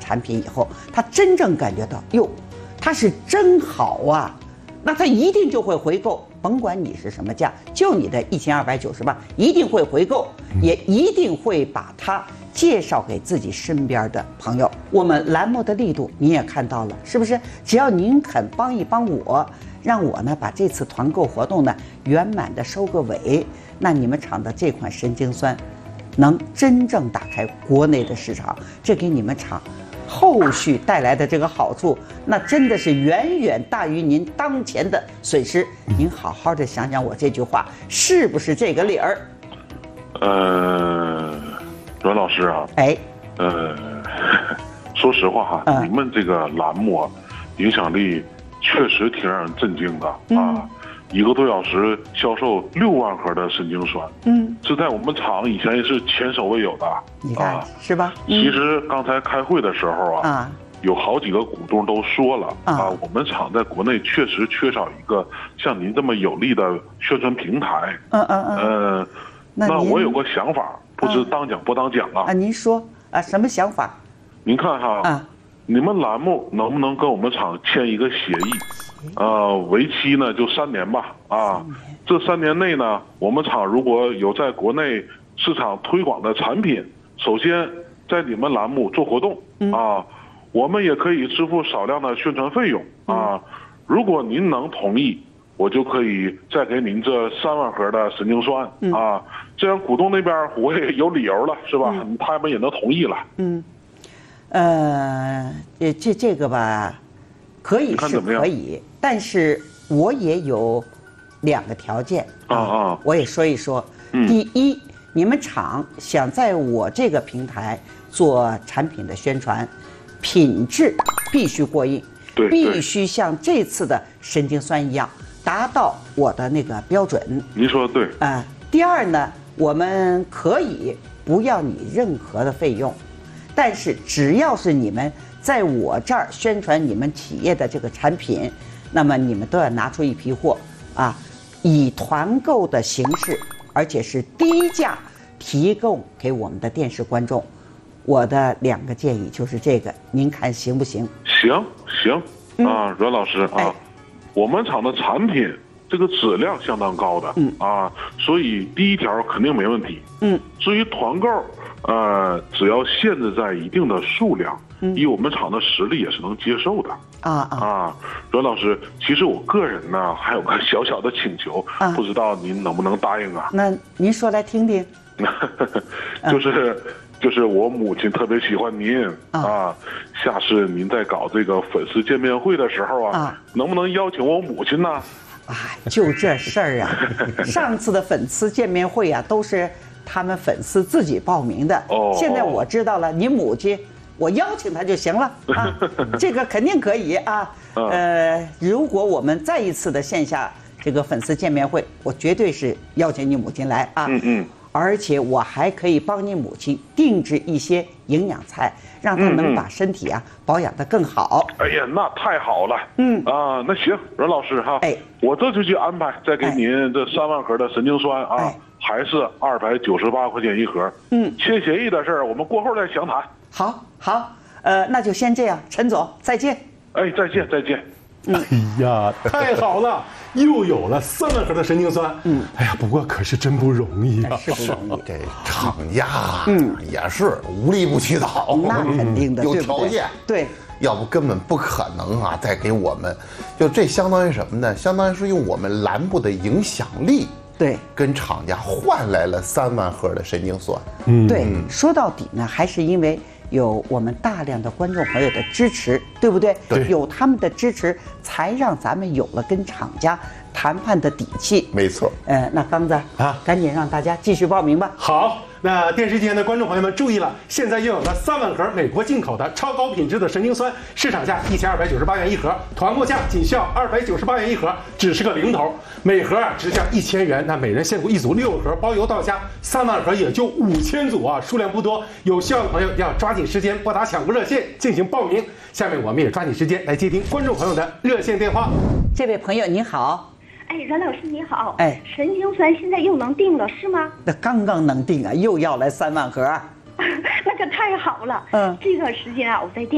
产品以后，他真正感觉到哟，它是真好啊，那他一定就会回购，甭管你是什么价，就你的1298，一定会回购，也一定会把它介绍给自己身边的朋友。我们栏目的力度你也看到了，是不是？只要您肯帮一帮我，让我呢把这次团购活动呢圆满的收个尾，那你们厂的这款神经酸能真正打开国内的市场，这给你们厂后续带来的这个好处，那真的是远远大于您当前的损失。您好好的想想我这句话是不是这个理儿？ 阮老师啊，说实话哈，你们这个栏目啊，影响力确实挺让人震惊的啊。1个多小时销售6万盒的神经酸，这在我们厂以前也是前所未有的， 你看是吧？ 其实刚才开会的时候啊，有好几个股东都说了我们厂在国内确实缺少一个像您这么有力的宣传平台。那我有个想法，不知当讲不当讲啊？ 您说什么想法？ 您看哈，你们栏目能不能跟我们厂签一个协议？为期呢就3年吧。这3年内呢，我们厂如果有在国内市场推广的产品，首先在你们栏目做活动我们也可以支付少量的宣传费用如果您能同意，我就可以再给您这3万盒的神经酸这样股东那边我也有理由了，是吧？他们也能同意了。 这个吧，可以是可以，但是我也有2个条件我也说一说。第一，你们厂想在我这个平台做产品的宣传，品质必须过硬，必须像这次的神经酸一样达到我的那个标准。 您说的对。 第二呢，我们可以不要你任何的费用，但是只要是你们在我这儿宣传你们企业的这个产品，那么你们都要拿出一批货以团购的形式，而且是低价提供给我们的电视观众。我的2个建议就是这个，您看行不行？ 行阮老师我们厂的产品这个质量相当高的所以第1条肯定没问题。至于团购只要限制在一定的数量，以我们厂的实力也是能接受的。阮老师，其实我个人呢还有个小小的请求，不知道您能不能答应啊？ 那您说来听听。 就是我母亲特别喜欢您下次您在搞这个粉丝见面会的时候能不能邀请我母亲呢？ 就这事儿上次的粉丝见面会都是他们粉丝自己报名的。现在我知道了，你母亲我邀请她就行了这个肯定可以如果我们再一次的线下这个粉丝见面会，我绝对是邀请你母亲来而且我还可以帮你母亲定制一些营养菜，让她能把身体保养得更好。 哎呀，那太好了。那行，阮老师我这就去安排，再给您这3万盒的神经酸还是298块钱1盒。签协议的事儿我们过后再详谈。 好，那就先这样，陈总再见。 再见。 哎呀，太好了，又有了3万盒的神经酸。哎呀，不过可是真不容易是不容易。 这厂家也是无利不起早， 那肯定的， 有条件。 对， 要不根本不可能再给我们，就这相当于什么呢？相当于是用我们栏目的影响力，跟厂家换来了3万盒的神经酸。 对，说到底呢，还是因为有我们大量的观众朋友的支持，对不对？有他们的支持，才让咱们有了跟厂家谈判的底气。 没错。 那刚子赶紧让大家继续报名吧。 好，那电视机前的观众朋友们注意了，现在又有了3万盒美国进口的超高品质的神经酸，市场价1298元1盒，团购价仅需要298元1盒，只是个零头。每盒直降1000元，那每人限购1组6盒，包邮到家。3万盒也就5000组数量不多，有需要的朋友要抓紧时间拨打抢购热线进行报名。下面我们也抓紧时间来接听观众朋友的热线电话。 这位朋友您好。 阮老师你好。神经酸现在又能订了是吗？ 那刚刚能订又要来3万盒那可太好了。这段时间我在